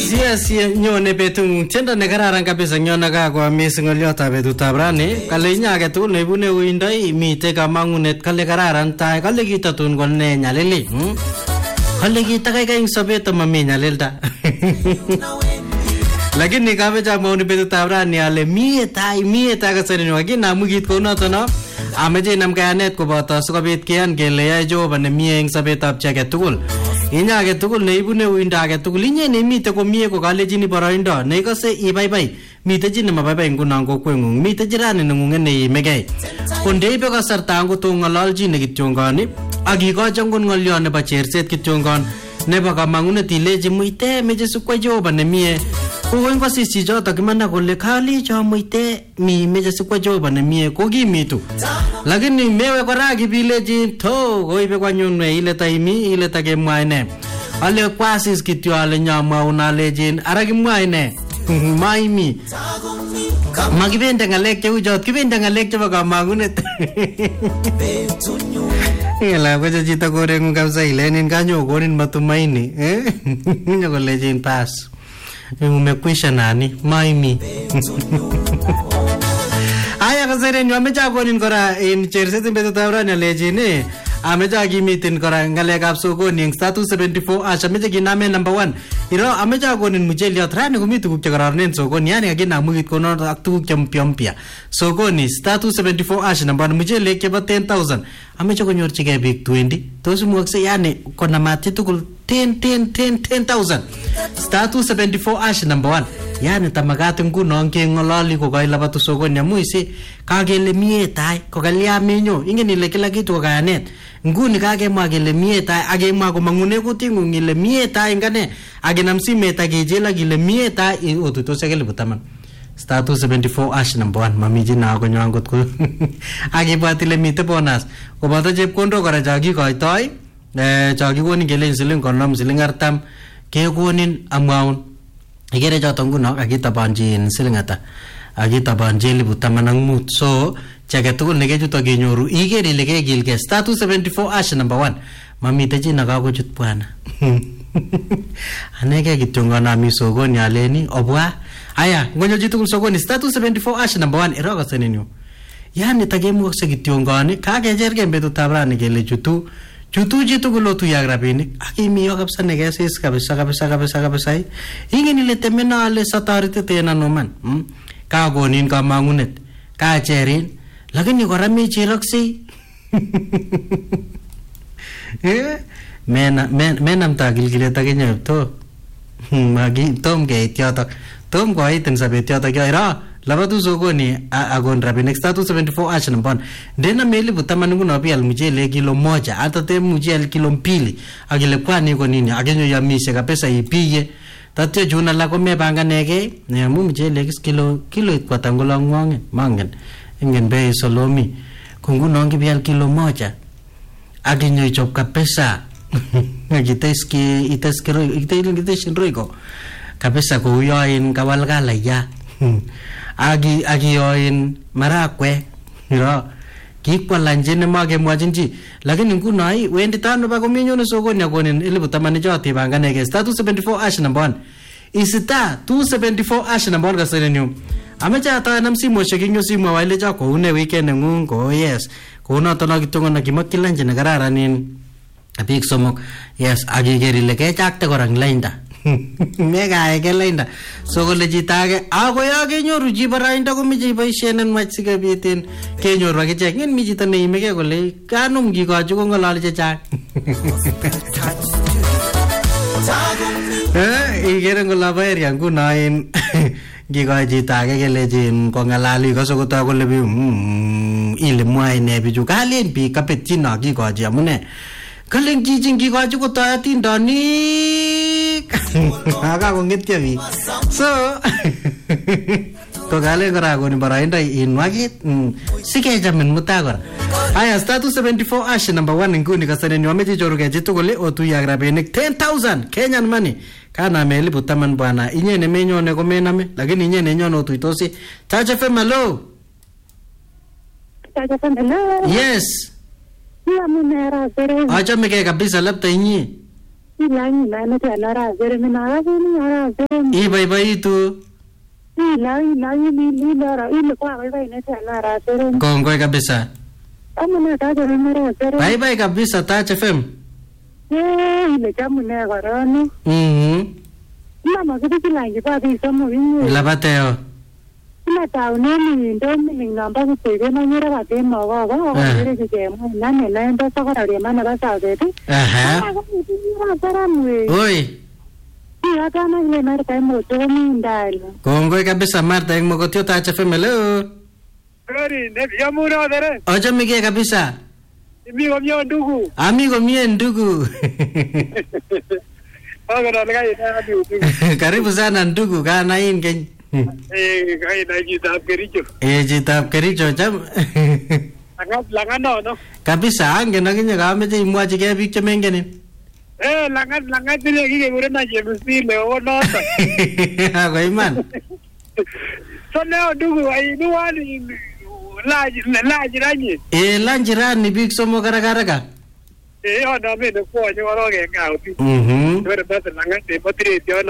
Yes, nyone betung tiendo negararan kabisa nyona kwa missing ngoliota betutab rani kale nyage tugul nebune uindoi mite kamangunet kale kararan tai kale kitatun konne nyalili kale kitakaika ing sobet mami nyalilda lakini kabeja mauni betutab rani ale mie tai kasani wakina mugit konoto no ameje namkayanet koboto sikobit keyan kele yae Jehova nemie eng sobetab chi age tugul inya age tugul neibune uindo age tugul inye nemite komie ko kalejini boroindo neikose ibaibai mite chi nemabaibai nguno kokwengung mite jirani nengung neimegei kondeibe kasarta angot ngololchine kityongoni akikoch angot ngolyo nebo cherset kityongon nebo kamangunet ileji muite meje sikwa Jehova nemie kokoin kosis chichoto kimana kole kalecho muite mi meje sikwa Jehova nemie kokimitu lakini mewe kora kibileji to koibe kwanyunwe ile taimi ile takemwaine ale kwasis kityo ale nyamwa unalejin ara kimwaine maimi makibende ngalek cheu jot kibende ngalek chebo kamangunet Ela kwa chito korengu kabisa ilenin kanyo konin matumaini nyo kolejin pass umekwisha nani maimi aya kasere nyo amecha konin kora in cherset betutab rani alejin amecha kimitin kora ngalekab sokoni eng status 74 amecha kiname number 1 iro amecha konin mujeliot rani komi tuguk chekororonen sokoni yani kakinamukit konon ak tuguk chempya sokoni status 74 number mujelek chebo 10000 amecha konyorchigei biik 20 tos imukse yani konamat tugul 10,000 status 74 number 1 yani tamagat nguno kengololi kokailabatu sokoni amuisi kakele mie tai kokalia menyo ingen ile kila kitu kokayanet nguni kakemwa kele mie tai akemwa komangune kutingung ile mie tai ngane akinam simet akijela kile mie tai otutose kele butaman status 74 number 1 mamiji na konyo angot ko akibwat ile mite bonus koboto chepkondok kora chakikoitoi chakikonin kele siling konom siling artam kekonin amwaun igere choto nguno akitabanjin siling ata akitabanjin 15,000 so chake tugul nekechuto kenyoru iger ile kegilge status 74 number 1 mamite chi nakakochut bwana aneke kityongona mi sokoni aleni obwa aya ngonyo chi tugul sokoni status 74 number 1 iroko senenyu yani takemukse kityongoni kakecherge betutab rani kele chutu chi tugul otuyak rabinik akimiyo kabisa nekesis kabisa ingen ile temena ale satoretiten ano man kakonin kamangunet kacherin lakini kora mecheroksei menamta kilkilet akinye to tom keit yotok tom koit eng sabet yotok ira labatu sokoni agon rabinik status 74 number 1 ndena meli butamani nguno bial mujele kilo moja hata te mujele kilo 2 akile kwani ko nini akenyo yamishe kabisa ipige tatyo juna la ko mebanganege ne mu mujele kilo ikwatangolo ngwange mangen ingen be solomi kunguno ngibial kilo moja akenyo ichop kabisa iteskinroiko kabisa ko uyoin kawalgala ya agioin marakwe iro kikwalanjene makemwachin chi lakini nguno ai wendi tano ba kominyone sokoni akonin 10,000 chote banganege status 74 number 1 isita 274 number 1 kasenenyu amecha ta nam simoshek inyo simo wale cha ko une weekend ngung ko yes ko noto na kitongo kimakilanje na kararanin apik somok yes agigeri leke chakte korang lainda mega egelainda so kole jitage akoya kenyoru ji barainda komije boisienen machike bitin kenyoru akichek ngin mi jito neimege kole kanum gikochu kongolol chechang igere ngola baeria nguno in gikochi jitage kelejin kongalali kosokoto kole bi ile mwaine bichu kalen bi kapetchin akikochi amune kalen jijin gikochu kotoatindonik akakongetyo biik so kokale kora koni barainda inwakit sikechamin muta kora aya status 74 number 1 nguni kasanenyu ameche choruke chitugul otuyak rabinik 10,000 Kenyan money kana meli butaman bwana inye nemenyone komename lakini inye nenyone otuitosi Touch FM hello yes ya munera achame ke kabisa labda inyi Ilang na tela zere mina ni ara zere. Ibaibaitu. Ilang ni lara ile kwa bai na tela zere. Kongoi kabisa. Amuna ta zere mara zere. Bye kabisa Touch FM. Ile jamu ne garani. Mama kitu langi pa di somo ini. Labateo. Ila taune ni ndo ni namba kutsege na nyera bate mawa wa ngere ke mo na ne na ndo sa kora re mana ba sa de. Oi. Ya kana ile mar kai mo to mi ndalo. Kongoi kabisa Martha eng mogotio Touch FM hello. Sorry, ne yamuna dere. Oja mige kabisa. Amigo mio ndugu. Amigo mie ndugu. Karibu sana ndugu kana inge. Kai na jitab Kericho. Jitab Kericho jam. Langan no. Kabisa angen akinye kameche imwachi ke biik chemengenin. Langan tile kikekure na chemsile onoto. Ako iman. So leo ndugu ainuani lajirani. Lajirani biik somo karakaraka. Ona mimi kwa nyoro ke ngauti. Wewe basi langan te patri tiono.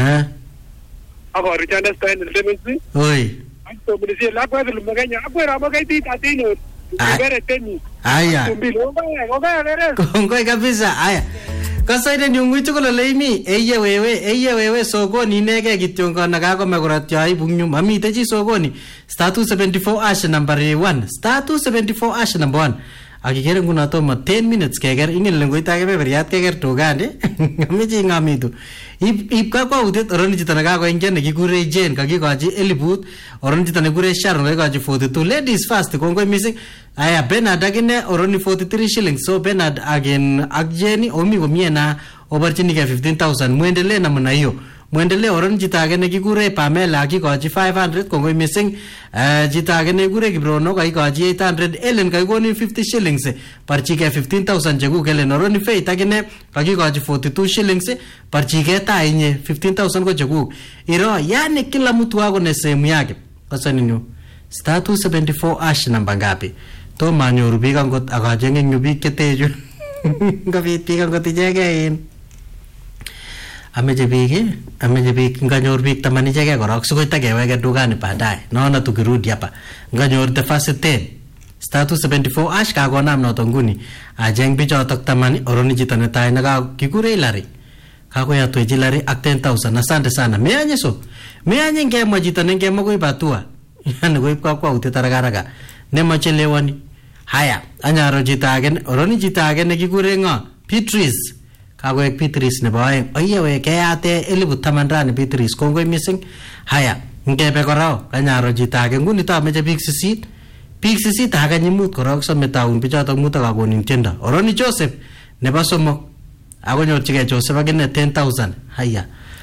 Ako richanda stand lemensi. Oi. Anto bilisi la kwa lu maganya akwera magaiti tatino. Ibere teni. Aya. Ngoga Kongoi kabisa. Aya. Kasaide ni ngwitu ko leimi eye wewe sokoni inege kityo ngona kakome kuratyo aibu nyum amite chi sokoni status 74 ash number 1 status 74 ash number 1 akikere nguno tomo 10 minutes keker ingel ngoita kebeberiat keker tugande amechi ngamitu ip kakwautiet oroni chito nakakoingia nekikure Jane kakikochi 1000 oroni chito nekikure Sharon kakikochi 42 ladies first kongoi missing aya Bernard akine oroni 43 shillings so Bernard again ak Jane omi komie na obarchinike 15000 muendelee namna hiyo muendelee oroni chito age nekikure Pamela akikochi 500 kongoi missing chito age nekikure Kibrono kakikochi 800 Ellen kakikoni 50 shillings barchike 15000 chekuk Ellen oroni Faith akine kakikochi 42 shillings barchike tainye 15000 ko chekuk iro yani kila mtu wako na sehemu yake sasa nini status 74 ash namba ngapi to manyoru biik angot akachenge nyu biik cheteju ngobit biik angot ichegei ameche biik nganyor biik 10 ichegei korok sikoi takeweke dukani baadaye naona tukirudi hapa nganyor the first 10 status 74 ash kakonam noto nguni ajeng bichotok 10 oroni chito netai nekakikure Hilary kakoyatwechi Hilary ak 10000 asante sana meanye ngemwa chito nengemwa koib hatua yani koib kakwautiet haraka nemachelewani haya anyaro chito age oroni chito age nekikure ngo Beatrice kakoek Beatrice nebo aeng oyewe keyate 10,000 rani Beatrice kongoi missing haya ngebe korao anyaro chito age nguni tameche biik 8 akanye mut korok some taun bichotok mut akakonin tiendo oroni Joseph nebo somok akonyorchigei Joseph akine 10,000 haya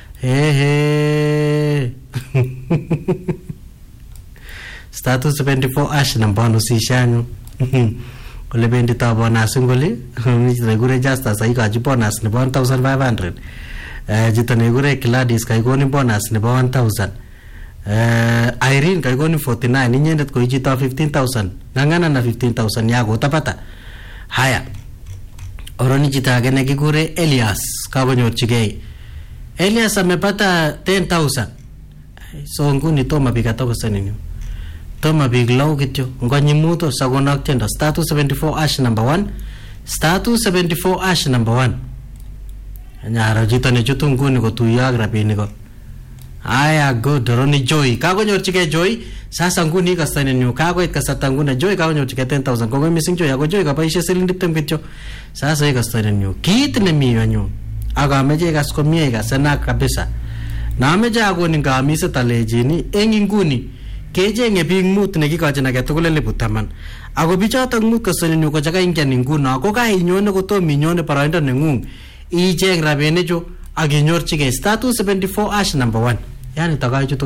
status 74 ash namba nusishanyu ole bendi ta bonus ngoli ni gure Justus aikaji bonus nebo 1500 jito ne gure Gladys kaikoni bonus nebo 1000 Irene kaikoni 49 inyendet ko jito 15000 ngangana na 15000 yako tapata haya oroni jito age ne kigure Elias kakonyorchigei Elias amepata 10000 so nguni toma bikatokosenini toma big low kityo ngonyimuto sakonak tendo status 74 ash number 1 status 74 ash number 1 anyaro jito ne chutu nguni kotuyo ak rabiniko aya good roni Joy kakonyorchigei Joy sasa nguni kastanenyu kakoit kasarta nguni Joy kakonyorchigei 10000 kongoi missing Joy ako Joy kaboisie siling 20 kityo sasa kastanenyu kit nemi yanyu akameche kas komie kasana kabisa na ameche akonin kaamise talejini eng nguni kechenge biik mut nekikochin age tugul 10,000 ako bichotok mut kasenenyu ko chakaingian nguno ako kainyone kotom inyone boroindo nengung icheng rabinichu ak inyorchigei status 74 ash number 1 yani takaichutu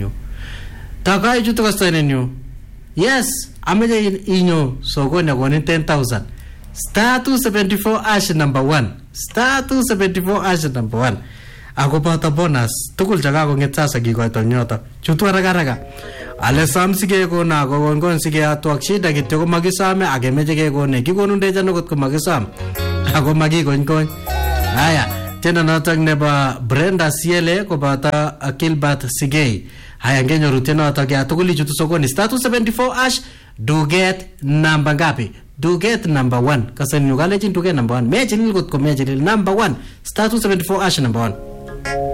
kasenenyu yes ameche inyo sokoni akonin 10,000 status 74 ash number 1 status 74 ash number 1 ako boto bonus tugul chakakonget sasa kikoito nyoto chutu haraka ale samsige kona kokon sige atwak shida kityo komakisame akemeche kekone kikonundecha nokot komakisam ako makikony Haya, tena notok nebo Brenda Siele koboto Gilbert Sigei. Haya, ngenyoru tena notok ya tugul ichutu sokoni star 274 hash duget namba ngapi? Duget number 1. Kasan nyo kalejin duget number 1. Mechilil kot ko mechilil number 1 star 274 hash number 1.